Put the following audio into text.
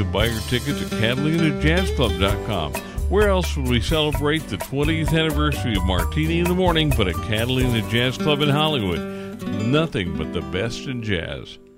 Buy your tickets at CatalinaJazzClub.com. Where else would we celebrate the 20th anniversary of Martini in the Morning but at Catalina Jazz Club in Hollywood? Nothing but the best in jazz.